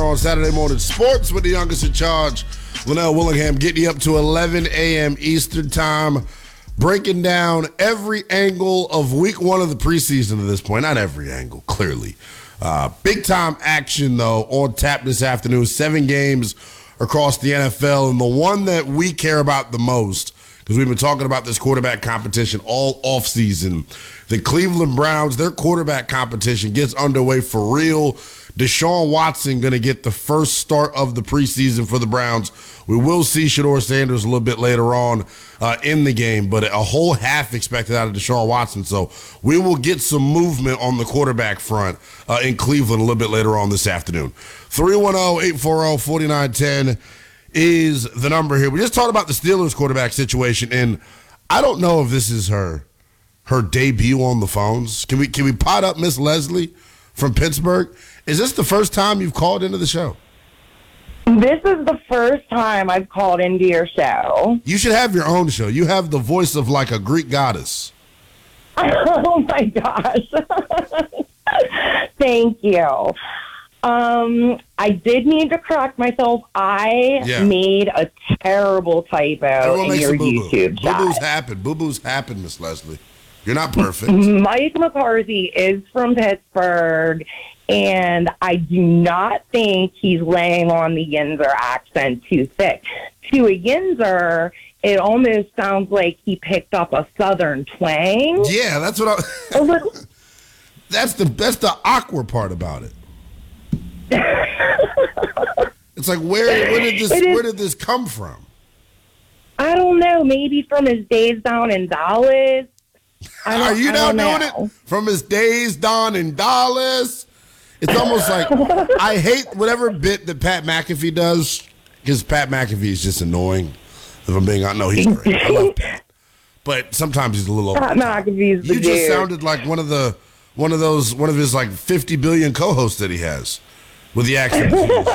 on Saturday Morning Sports with the youngest in charge, Linnell Willingham, getting you up to 11 a.m. Eastern Time, breaking down every angle of week one of the preseason at this point. Not every angle, clearly. Big-time action, though, on tap this afternoon. 7 games across the NFL, and the one that we care about the most, because we've been talking about this quarterback competition all offseason. The Cleveland Browns, their quarterback competition gets underway for real. Deshaun Watson going to get the first start of the preseason for the Browns. We will see Shedeur Sanders a little bit later on in the game, but a whole half expected out of Deshaun Watson. So we will get some movement on the quarterback front in Cleveland a little bit later on this afternoon. 310-840-4910 is the number here. We just talked about the Steelers quarterback situation, and I don't know if this is her debut on the phones. Can we pot up Miss Leslie from Pittsburgh? Is this the first time you've called into the show? This is the first time I've called into your show. You should have your own show. You have the voice of like a Greek goddess. Oh my gosh. Thank you. I did need to correct myself. I made a terrible typo in your YouTube chat. Boo-boos happen, Miss Leslie. You're not perfect. Mike McCarthy is from Pittsburgh, and I do not think he's laying on the Yinzer accent too thick. To a Yinzer, it almost sounds like he picked up a southern twang. Yeah, that's what a little. That's the awkward part about it. It's like where did this come from? I don't know. Maybe from his days down in Dallas. Are you now doing it from his days down in Dallas? It's almost like I hate whatever bit that Pat McAfee does, because Pat McAfee is just annoying. If I'm being honest, no, he's great. I love Pat, but sometimes he's a little over. Pat McAfee's the You just sounded like one of his like 50 billion co-hosts that he has with the accent.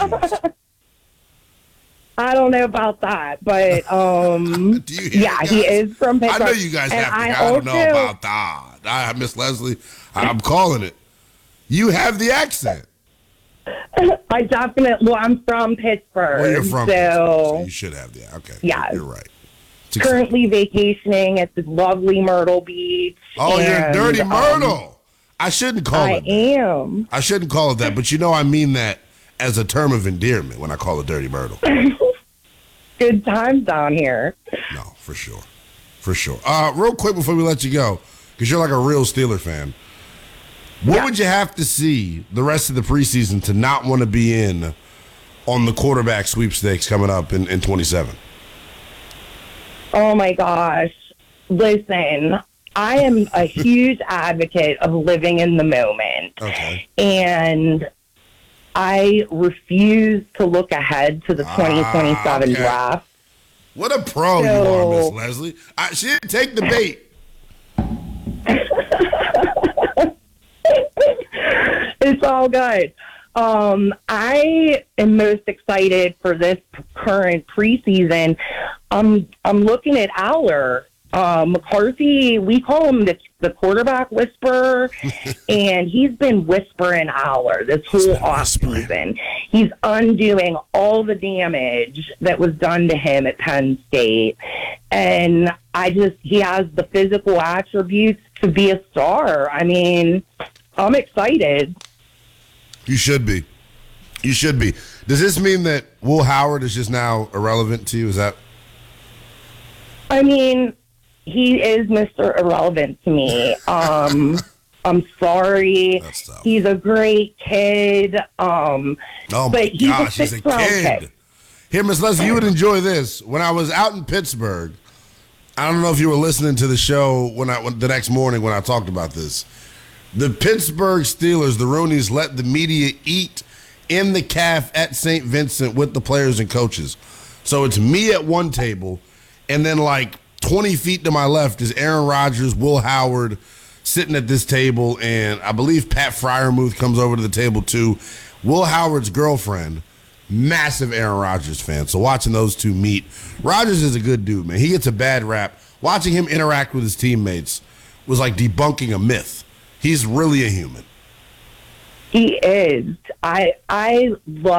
I don't know about that, but he is from Pittsburgh. I know you guys have to. I don't know about that. Miss Leslie, I'm calling it. You have the accent. I definitely. Well, I'm from Pittsburgh. Well, you're from Pittsburgh, so you should have the. Okay. Yeah, you're right. Currently vacationing at the lovely Myrtle Beach. Oh, you're Dirty Myrtle. I shouldn't call it. I am. I shouldn't call it that, but I mean that as a term of endearment when I call it Dirty Myrtle. Good times down here. No, for sure. Real quick before we let you go, because you're like a real Steeler fan, what would you have to see the rest of the preseason to not want to be in on the quarterback sweepstakes coming up in 27? Oh, my gosh. Listen, I am a huge advocate of living in the moment. Okay. And I refuse to look ahead to the 2027 draft. What a pro you are, Miss Leslie. She didn't take the bait. It's all good. I am most excited for this current preseason. I'm looking at Aller. McCarthy, we call him the quarterback whisperer, and he's been whispering Aller this whole offseason. He's undoing all the damage that was done to him at Penn State, and he has the physical attributes to be a star. I mean, I'm excited. You should be. Does this mean that Will Howard is just now irrelevant to you? Is that? I mean, he is Mr. Irrelevant to me. I'm sorry. He's a great kid. Oh my gosh, he's a kid. Here, Miss Leslie, you would enjoy this. When I was out in Pittsburgh, I don't know if you were listening to the show the next morning when I talked about this. The Pittsburgh Steelers, the Roonies, let the media eat in the calf at St. Vincent with the players and coaches. So it's me at one table, and then like 20 feet to my left is Aaron Rodgers, Will Howard sitting at this table, and I believe Pat Freiermuth comes over to the table too. Will Howard's girlfriend, massive Aaron Rodgers fan. So watching those two meet, Rodgers is a good dude, man. He gets a bad rap. Watching him interact with his teammates was like debunking a myth. He's really a human. He is. I love